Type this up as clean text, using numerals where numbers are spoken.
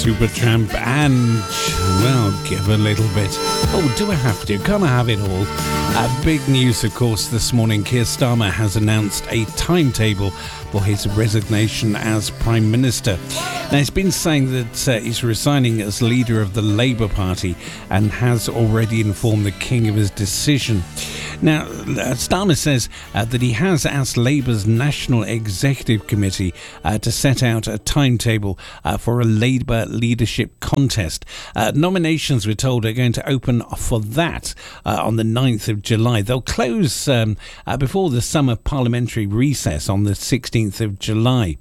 Supertramp and, well, give a little bit. Oh, do I have to? Can't I have it all? Big news, of course, this morning. Keir Starmer has announced a timetable for his resignation as Prime Minister. Now, he's been saying that he's resigning as leader of the Labour Party and has already informed the King of his decision. Now, Starmer says that he has asked Labour's National Executive Committee to set out a timetable for a Labour leadership contest. Nominations, we're told, are going to open for that on the 9th of July. They'll close before the summer parliamentary recess on the 16th of July.